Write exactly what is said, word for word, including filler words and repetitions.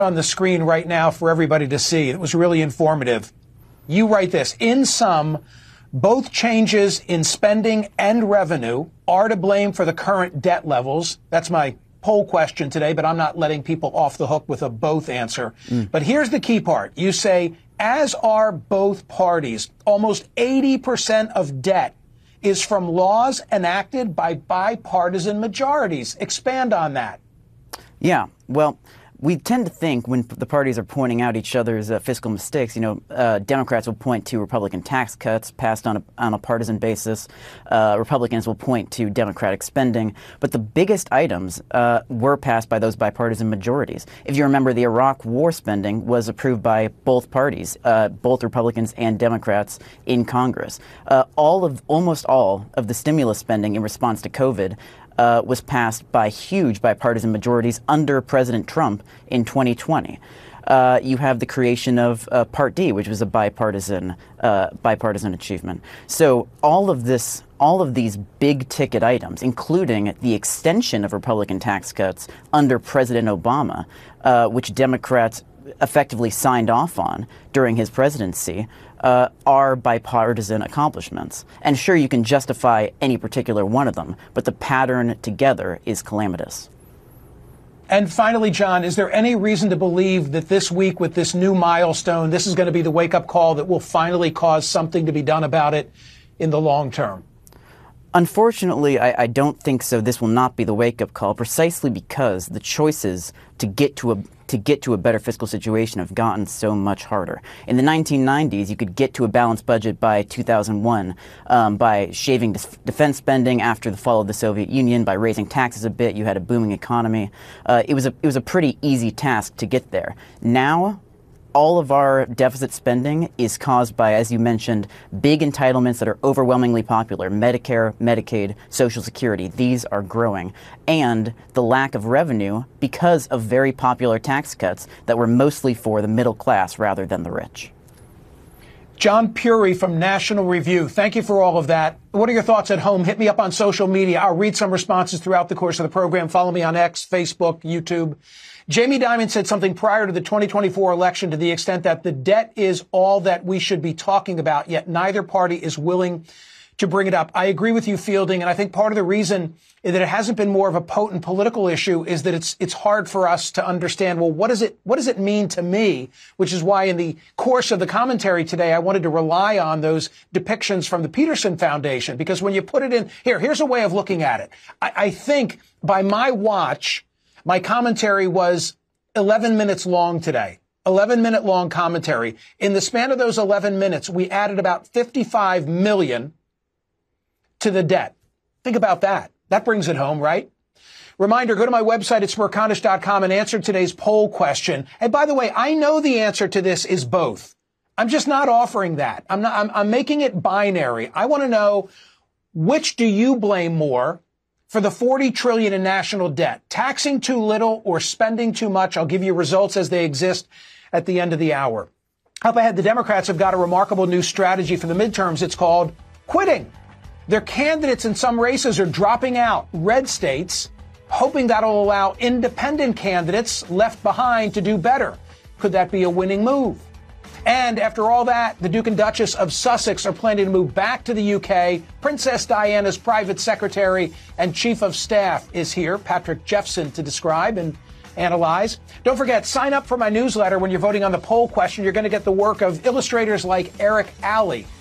on the screen right now for everybody to see. It was really informative. You write this: in sum, both changes in spending and revenue are to blame for the current debt levels. That's my poll question today, but I'm not letting people off the hook with a both answer. Mm. But here's the key part. You say, as are both parties. Almost eighty percent of debt is from laws enacted by bipartisan majorities. Expand on that. Yeah, well, we tend to think when the parties are pointing out each other's uh, fiscal mistakes, you know, uh, Democrats will point to Republican tax cuts passed on a, on a partisan basis. Uh, Republicans will point to Democratic spending. But the biggest items uh, were passed by those bipartisan majorities. If you remember, the Iraq war spending was approved by both parties, uh, both Republicans and Democrats in Congress. Uh, all of, almost all of the stimulus spending in response to COVID Uh, was passed by huge bipartisan majorities under President Trump in twenty twenty. Uh, you have the creation of uh, Part D, which was a bipartisan uh, bipartisan achievement. So all of this, all of these big ticket items, including the extension of Republican tax cuts under President Obama, uh, which Democrats effectively signed off on during his presidency, uh, are bipartisan accomplishments. And sure, you can justify any particular one of them, but the pattern together is calamitous. And finally, John, is there any reason to believe that this week with this new milestone, this is going to be the wake-up call that will finally cause something to be done about it in the long term? Unfortunately, I, I don't think so. This will not be the wake-up call, precisely because the choices to get to a to get to a better fiscal situation have gotten so much harder. In the nineteen nineties, you could get to a balanced budget by two thousand one um, by shaving defense spending after the fall of the Soviet Union, by raising taxes a bit. You had a booming economy. Uh, it was a it was a pretty easy task to get there. Now, all of our deficit spending is caused by, as you mentioned, big entitlements that are overwhelmingly popular: Medicare, Medicaid, Social Security. These are growing. And the lack of revenue because of very popular tax cuts that were mostly for the middle class rather than the rich. John Puri from National Review, thank you for all of that. What are your thoughts at home? Hit me up on social media. I'll read some responses throughout the course of the program. Follow me on X, Facebook, YouTube. Jamie Dimon said something prior to the twenty twenty-four election to the extent that the debt is all that we should be talking about, yet neither party is willing to bring it up. I agree with you, Fielding, and I think part of the reason that it hasn't been more of a potent political issue is that it's it's hard for us to understand, well, what does it what does it mean to me? Which is why in the course of the commentary today, I wanted to rely on those depictions from the Peterson Foundation, because when you put it in here, here's a way of looking at it. I, I think by my watch, my commentary was eleven minutes long today, eleven minute long commentary. In the span of those eleven minutes, we added about fifty-five million to the debt. Think about that. That brings it home, right? Reminder, go to my website at smerconish dot com and answer today's poll question. And by the way, I know the answer to this is both. I'm just not offering that. I'm not, I'm, I'm making it binary. I want to know, which do you blame more for the forty trillion dollars in national debt? Taxing too little or spending too much? I'll give you results as they exist at the end of the hour. Up ahead, the Democrats have got a remarkable new strategy for the midterms. It's called quitting. Their candidates in some races are dropping out, red states, hoping that'll allow independent candidates left behind to do better. Could that be a winning move? And after all that, the Duke and Duchess of Sussex are planning to move back to the U K. Princess Diana's private secretary and chief of staff is here, Patrick Jeffson, to describe and analyze. Don't forget, sign up for my newsletter. When you're voting on the poll question, you're going to get the work of illustrators like Eric Alley.